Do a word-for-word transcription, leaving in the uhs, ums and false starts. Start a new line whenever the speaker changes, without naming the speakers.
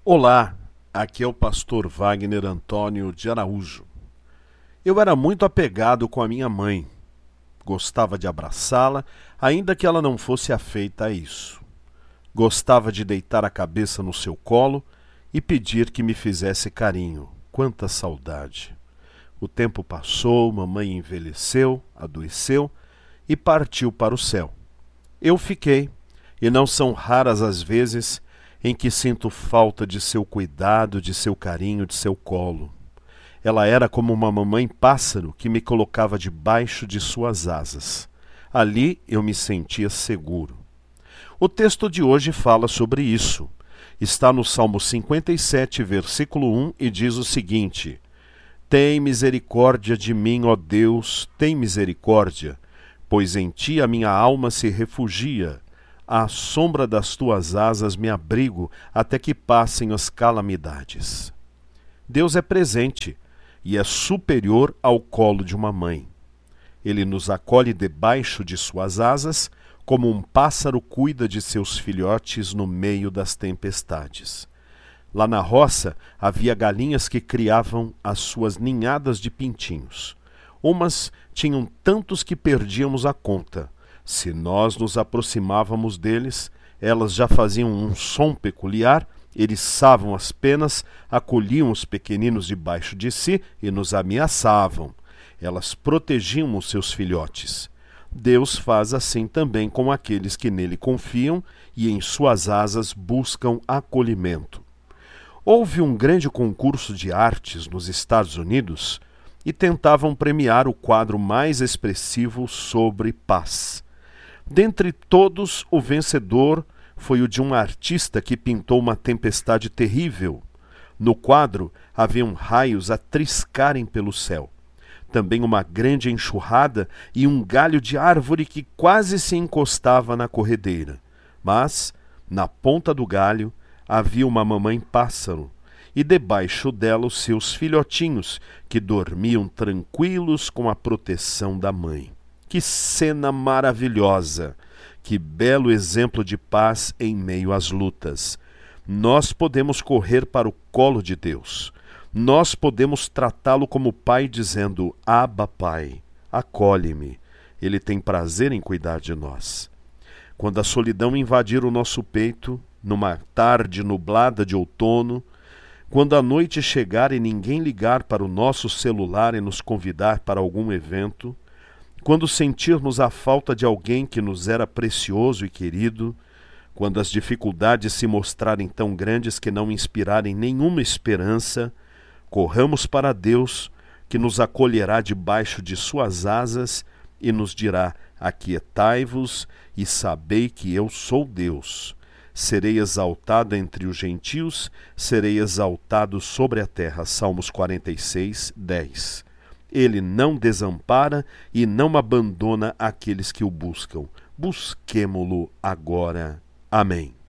Olá, aqui é o pastor Wagner Antônio de Araújo. Eu era muito apegado com a minha mãe. Gostava de abraçá-la, ainda que ela não fosse afeita a isso. Gostava de deitar a cabeça no seu colo e pedir que me fizesse carinho. Quanta saudade! O tempo passou, mamãe envelheceu, adoeceu e partiu para o céu. Eu fiquei, e não são raras as vezes em que sinto falta de seu cuidado, de seu carinho, de seu colo. Ela era como uma mamãe pássaro que me colocava debaixo de suas asas. Ali eu me sentia seguro. O texto de hoje fala sobre isso. Está no Salmo cinquenta e sete, versículo um, e diz o seguinte: Tem misericórdia de mim, ó Deus, tem misericórdia, pois em ti a minha alma se refugia. À sombra das tuas asas me abrigo até que passem as calamidades. Deus é presente e é superior ao colo de uma mãe. Ele nos acolhe debaixo de suas asas, como um pássaro cuida de seus filhotes no meio das tempestades. Lá na roça havia galinhas que criavam as suas ninhadas de pintinhos. Umas tinham tantos que perdíamos a conta. Se nós nos aproximávamos deles, elas já faziam um som peculiar, eriçavam as penas, acolhiam os pequeninos debaixo de si e nos ameaçavam. Elas protegiam os seus filhotes. Deus faz assim também com aqueles que nele confiam e em suas asas buscam acolhimento. Houve um grande concurso de artes nos Estados Unidos e tentavam premiar o quadro mais expressivo sobre paz. Dentre todos, o vencedor foi o de um artista que pintou uma tempestade terrível. No quadro, haviam raios a triscarem pelo céu. Também uma grande enxurrada e um galho de árvore que quase se encostava na corredeira. Mas, na ponta do galho, havia uma mamãe pássaro, e debaixo dela os seus filhotinhos, que dormiam tranquilos com a proteção da mãe. Que cena maravilhosa! Que belo exemplo de paz em meio às lutas! Nós podemos correr para o colo de Deus. Nós podemos tratá-lo como pai, dizendo: Abba, Pai, acolhe-me. Ele tem prazer em cuidar de nós. Quando a solidão invadir o nosso peito, numa tarde nublada de outono, quando a noite chegar e ninguém ligar para o nosso celular e nos convidar para algum evento, quando sentirmos a falta de alguém que nos era precioso e querido, quando as dificuldades se mostrarem tão grandes que não inspirarem nenhuma esperança, corramos para Deus, que nos acolherá debaixo de suas asas e nos dirá: Aquietai-vos e sabei que eu sou Deus. Serei exaltado entre os gentios, serei exaltado sobre a terra. Salmos quarenta e seis, dez. Ele não desampara e não abandona aqueles que o buscam. Busquemo-lo agora. Amém.